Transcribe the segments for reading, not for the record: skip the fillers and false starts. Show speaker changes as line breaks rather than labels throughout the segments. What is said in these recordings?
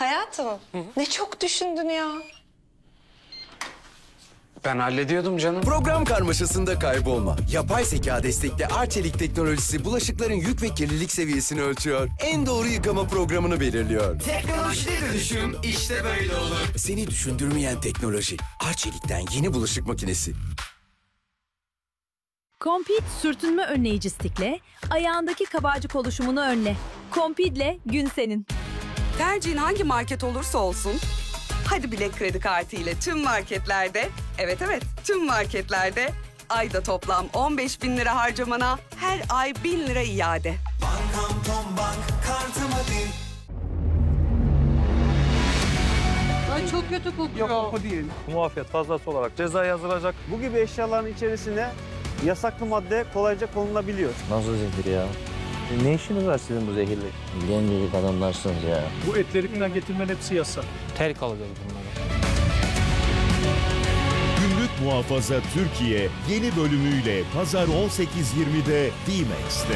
Hayatım, ne çok düşündün ya.
Ben hallediyordum canım.
Program karmaşasında kaybolma. Yapay zeka destekli Arçelik teknolojisi bulaşıkların yük ve kirlilik seviyesini ölçüyor. En doğru yıkama programını belirliyor. Teknolojide dönüşüm işte böyle olur. Seni düşündürmeyen teknoloji. Arçelik'ten yeni bulaşık makinesi.
Compeed sürtünme önleyici stikle ayağındaki kabarcık oluşumunu önle. Compeed'le gün senin.
Tercihin hangi market olursa olsun, Hadi Bilek kredi kartı ile tüm marketlerde, evet tüm marketlerde ayda toplam 15.000 lira harcamana her ay 1.000 lira iade.
Bankam Tom Bank kartım hadi.
Ay çok kötü kokuyor.
Yok o değil.
Muafiyet fazlası olarak ceza yazılacak. Bu gibi eşyaların içerisine yasaklı madde kolayca konulabiliyor.
Nasıl zehir ya? Ne işiniz var sizin bu zehirle? Gencecik adamlarsınız ya.
Bu etleri falan getirmenin hepsi yasak.
Terk alacağız bunları.
Gümrük Muhafaza Türkiye yeni bölümüyle Pazar 18.20'de D-Max'te.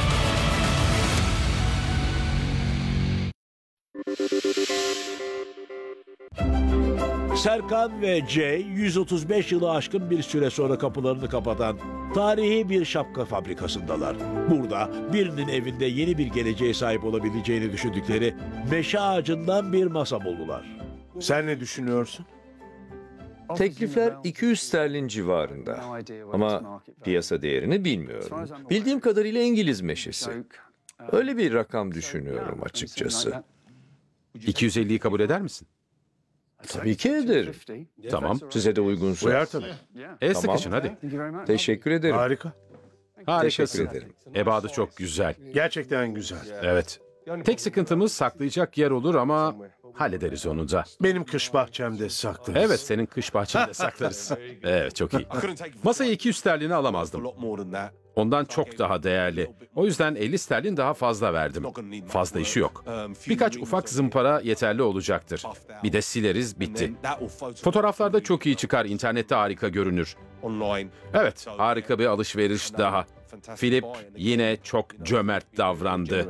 Serkan ve Jay 135 yılı aşkın bir süre sonra kapılarını kapatan tarihi bir şapka fabrikasındalar. Burada birinin evinde yeni bir geleceğe sahip olabileceğini düşündükleri meşe ağacından bir masa buldular.
Sen ne düşünüyorsun?
Teklifler 200 sterlin civarında ama piyasa değerini bilmiyorum. Bildiğim kadarıyla İngiliz meşesi. Öyle bir rakam düşünüyorum açıkçası.
250'yi kabul eder misin?
Tabii ki ederim.
Tamam.
Size de uygunsa.
Uyar tabii.
Sıkışın hadi.
Teşekkür ederim.
Harika.
Harikasın.
Teşekkür ederim.
Ebadı çok güzel.
Gerçekten güzel.
Evet. Tek sıkıntımız saklayacak yer olur ama hallederiz onu da.
Benim kış bahçemde saklarız.
Evet, senin kış bahçende saklarız. Evet, çok iyi. Masaya 200 sterlini alamazdım. Ondan çok daha değerli. O yüzden 50 sterlin daha fazla verdim. Fazla işi yok. Birkaç ufak zımpara yeterli olacaktır. Bir de sileriz, bitti. Fotoğraflarda çok iyi çıkar, internette harika görünür. Evet, harika bir alışveriş daha. Philip yine çok cömert davrandı.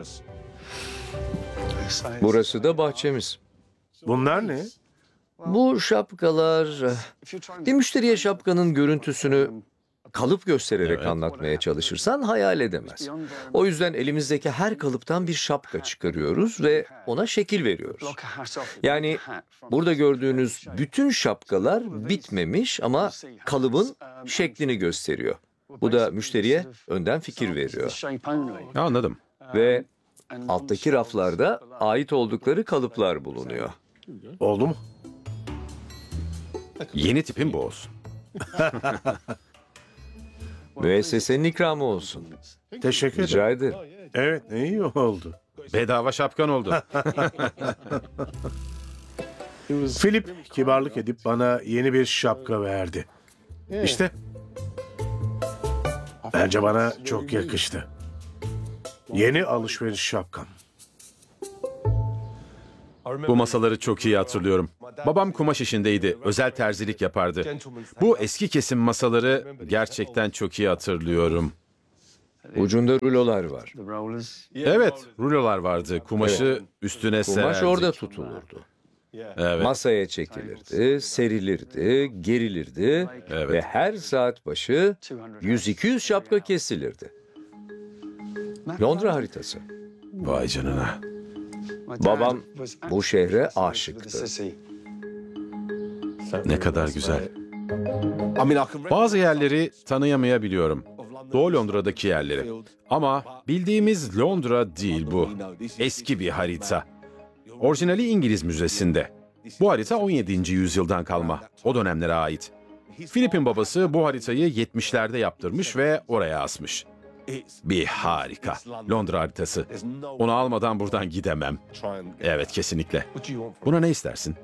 Burası da bahçemiz.
Bunlar ne?
Bu şapkalar... Bir müşteriye şapkanın görüntüsünü kalıp göstererek anlatmaya çalışırsan hayal edemez. O yüzden elimizdeki her kalıptan bir şapka çıkarıyoruz ve ona şekil veriyoruz. Yani burada gördüğünüz bütün şapkalar bitmemiş ama kalıbın şeklini gösteriyor. Bu da müşteriye önden fikir veriyor.
Anladım.
Ve alttaki raflarda ait oldukları kalıplar bulunuyor.
Oldu mu?
Yeni tipim bu olsun.
Müessesenin ikramı olsun.
Teşekkür ederim.
Rica ederim.
Evet, ne iyi oldu.
Bedava şapkan oldu.
Philip kibarlık edip bana yeni bir şapka verdi. İşte. Bence bana çok yakıştı. Yeni alışveriş şapkam.
Bu masaları çok iyi hatırlıyorum. Babam kumaş işindeydi, özel terzilik yapardı. Bu eski kesim masaları gerçekten çok iyi hatırlıyorum.
Ucunda rulolar var.
Evet, rulolar vardı. Kumaşı üstüne sererdik.
Kumaş orada tutulurdu.
Evet.
Masaya çekilirdi, serilirdi, gerilirdi ve her saat başı 100-200 şapka kesilirdi. Londra haritası.
Vay canına.
Babam bu şehre aşıktı.
Ne kadar güzel. Bazı yerleri tanıyamayabiliyorum. Doğu Londra'daki yerleri. Ama bildiğimiz Londra değil bu. Eski bir harita. Orijinali İngiliz Müzesi'nde. Bu harita 17. yüzyıldan kalma. O dönemlere ait. Philip'in babası bu haritayı 70'lerde yaptırmış ve oraya asmış. Bir harika. Londra haritası. Onu almadan buradan gidemem. Evet, kesinlikle. Buna ne istersin?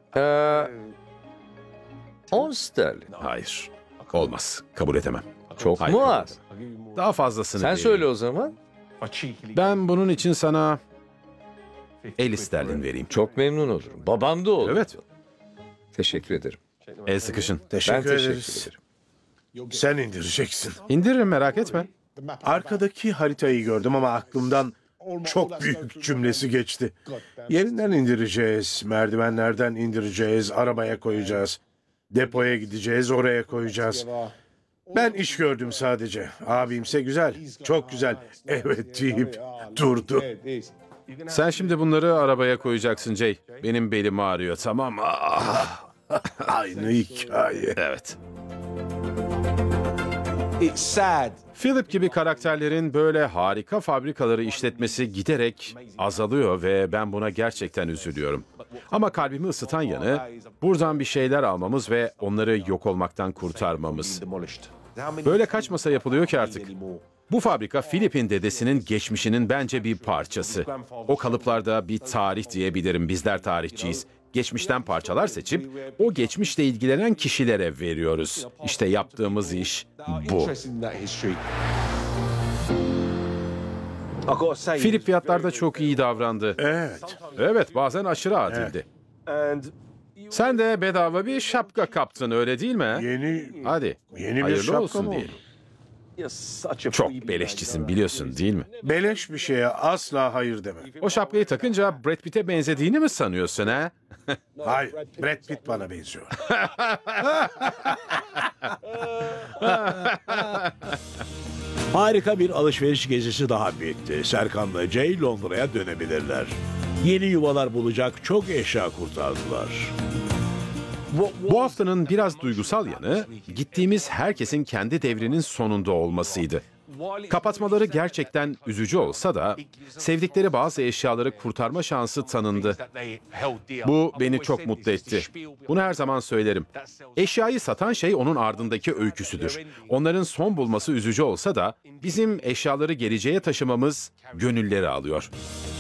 10 sterlin.
Hayır. Olmaz. Kabul edemem.
Çok
Hayır,
mu
kabul
az?
edemem. Daha fazlasını
Sen
vereyim.
söyle o zaman.
Ben bunun için sana 50 sterlin vereyim.
Çok memnun olurum. Babam da olur.
Evet.
Teşekkür ederim.
El sıkışın.
Ben
Teşekkür
teşekkür
ederiz.
ederim.
Sen indireceksin.
İndiririm, merak etme.
Arkadaki haritayı gördüm ama aklımdan çok büyük cümlesi geçti. Yerinden indireceğiz, merdivenlerden indireceğiz, arabaya koyacağız. Depoya gideceğiz, oraya koyacağız. Ben iş gördüm sadece. Abimse güzel, çok güzel. Evet deyip durdu.
Sen şimdi bunları arabaya koyacaksın Jay. Benim belim ağrıyor, tamam mı? Ah.
Aynı hikaye.
Evet. Philip gibi karakterlerin böyle harika fabrikaları işletmesi giderek azalıyor ve ben buna gerçekten üzülüyorum. Ama kalbimi ısıtan yanı buradan bir şeyler almamız ve onları yok olmaktan kurtarmamız. Böyle kaç masa yapılıyor ki artık? Bu fabrika Philip'in dedesinin geçmişinin bence bir parçası. O kalıplarda bir tarih diyebilirim. Bizler tarihçiyiz. Geçmişten parçalar seçip o geçmişle ilgilenen kişilere veriyoruz. İşte yaptığımız iş bu. Philip fiyatlarda çok iyi davrandı.
Evet.
Evet, bazen aşırı adildi. Sen de bedava bir şapka kaptın, öyle değil mi? Hadi.
Yeni bir
hayırlı
şapka
olsun
mı
diyelim. Çok beleşçisin, biliyorsun değil mi?
Beleş bir şeye asla hayır demem.
O şapkayı takınca Brad Pitt'e benzediğini mi sanıyorsun ha?
Hayır, Brad Pitt bana benziyor.
Harika bir alışveriş gezisi daha bitti. Serkan'la Jay Londra'ya dönebilirler. Yeni yuvalar bulacak çok eşya kurtardılar.
Bu haftanın biraz duygusal yanı, gittiğimiz herkesin kendi devrinin sonunda olmasıydı. Kapatmaları gerçekten üzücü olsa da sevdikleri bazı eşyaları kurtarma şansı tanındı. Bu beni çok mutlu etti. Bunu her zaman söylerim. Eşyayı satan şey onun ardındaki öyküsüdür. Onların son bulması üzücü olsa da bizim eşyaları geleceğe taşımamız gönülleri alıyor.